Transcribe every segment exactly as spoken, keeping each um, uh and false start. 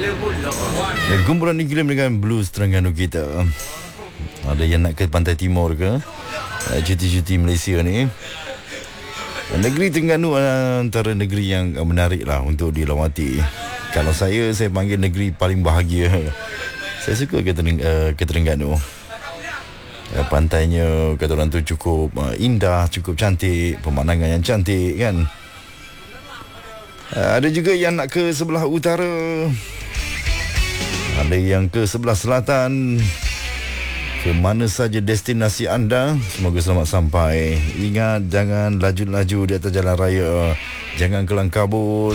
Dan kumpulan iklim dengan blues Terengganu kita. Ada yang nak ke Pantai Timur ke, cuti-cuti Malaysia ni. Negeri Terengganu antara negeri yang menarik lah untuk dilawati. Kalau saya, saya panggil negeri paling bahagia. Saya suka ke, Tereng, uh, ke Terengganu. uh, Pantainya kata orang tu cukup uh, indah, cukup cantik, pemandangan yang cantik kan. uh, Ada juga yang nak ke sebelah utara, ada yang ke sebelah selatan. Ke mana saja destinasi anda, semoga selamat sampai. Ingat, jangan laju-laju di atas jalan raya. Jangan kelang kabut.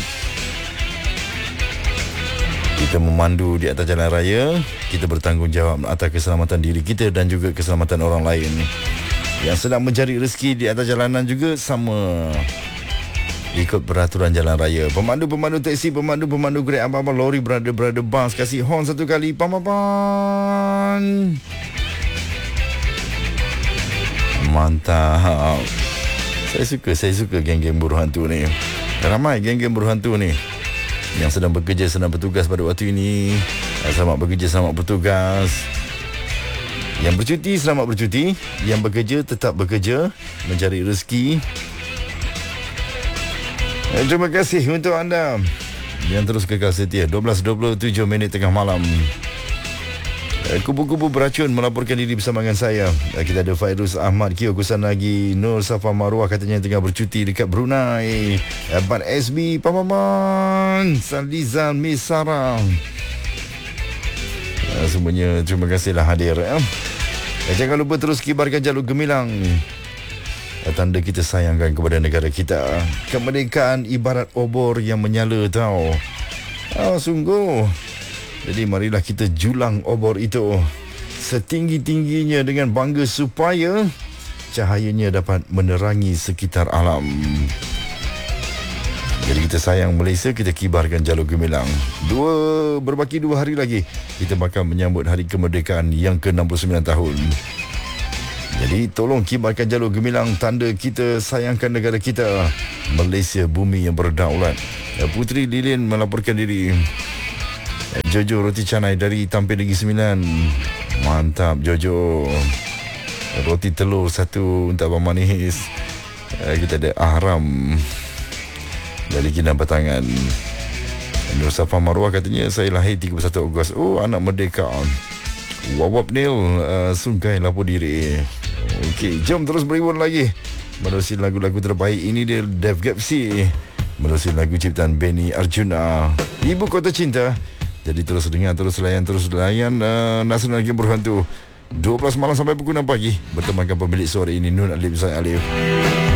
Kita memandu di atas jalan raya, kita bertanggungjawab atas keselamatan diri kita dan juga keselamatan orang lain. Yang sedang mencari rezeki di atas jalanan juga sama, ikut peraturan jalan raya. Pemandu-pemandu teksi, pemandu-pemandu Grab, apa-apa lori, berada-berada bas, kasih horn satu kali. Pam-pam-pam. Mantap. Saya suka, saya suka geng-geng buruh hantu ni. Ramai geng-geng buruh hantu ni yang sedang bekerja, sedang bertugas pada waktu ini. Selamat bekerja, selamat bertugas. Yang bercuti, selamat bercuti. Yang bekerja, tetap bekerja, mencari rezeki. Terima kasih untuk anda yang terus kekal setia. dua belas dua puluh tujuh minit tengah malam. Kubu-kubu beracun melaporkan diri bersama dengan saya. Kita ada Fairuz Ahmad, Kio Kusanagi, Nur Safa Marwah katanya tengah bercuti dekat Brunei. Abad S B, Papaman, Salizan, Miss Sarah. Semuanya terima kasihlah hadir. Jangan lupa terus kibarkan jalur gemilang. Tanda kita sayangkan kepada negara kita. Kemerdekaan ibarat obor yang menyala tau. Oh, sungguh. Jadi marilah kita julang obor itu setinggi-tingginya dengan bangga supaya cahayanya dapat menerangi sekitar alam. Jadi kita sayang Malaysia, kita kibarkan jalur gemilang. Dua berbaki dua hari lagi kita bakal menyambut hari kemerdekaan yang ke enam puluh sembilan tahun. Jadi tolong kibarkan jalur gemilang, tanda kita sayangkan negara kita, Malaysia bumi yang berdaulat. Putri Lilin melaporkan diri. Jojo roti canai dari Tampin Negeri Sembilan. Mantap Jojo. Roti telur satu untuk Abang Manis. Kita ada Ahram dari Kinan Batangan. Nur Safa Marwah katanya saya lahir tiga puluh satu Ogos. Oh, anak merdeka. Wawap Nil uh, Sungai lapor diri. Okey, jom terus berhibur lagi menerusi lagu-lagu terbaik. Ini dia Dev Gapsi menerusi lagu ciptaan Benny Arjuna, Ibu Kota Cinta. Jadi terus dengar, terus layan, terus layan uh, Nasional Game Berhantu dua belas malam sampai pukul enam pagi. Bertemankan pemilik suara ini Nun Alif Zain Alif.